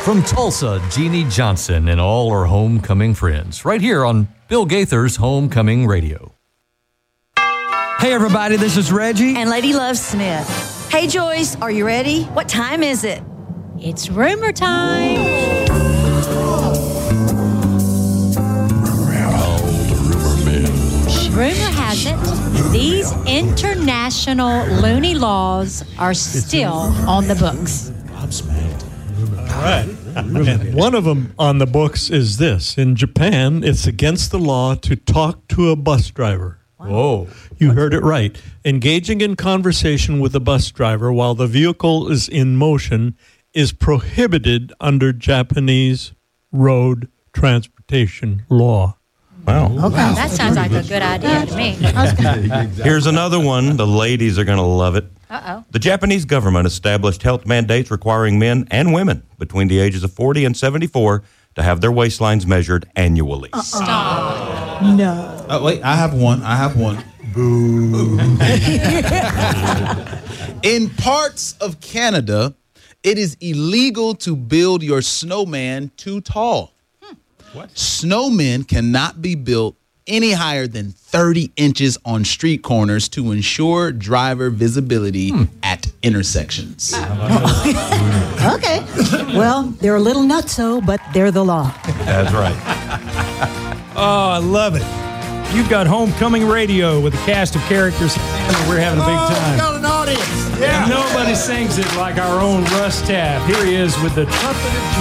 From Tulsa, Jeannie Johnson and all her homecoming friends, right here on Bill Gaither's Homecoming Radio. Hey everybody, this is Reggie. And Lady Love Smith. Hey Joyce, are you ready? What time is it? It's rumor time. Rumor has it, these international loony laws are still on the books. All right. And one of them on the books is this. In Japan, it's against the law to talk to a bus driver. Whoa. You heard it right. Engaging in conversation with a bus driver while the vehicle is in motion is prohibited under Japanese road transportation law. Wow. Okay. That sounds like a good idea to me. Here's another one. The ladies are going to love it. Uh-oh. The Japanese government established health mandates requiring men and women between the ages of 40 and 74 to have their waistlines measured annually. Stop. No. Wait, I have one. Boo. In parts of Canada, it is illegal to build your snowman too tall. What? Snowmen cannot be built any higher than 30 inches on street corners to ensure driver visibility at intersections. Okay. Well, they're a little nutso, but they're the law. That's right. Oh, I love it. You've got Homecoming Radio with a cast of characters, and we're having a big time. Got an audience. And nobody sings it like our own Russ Taff. Here he is with the Trumpet of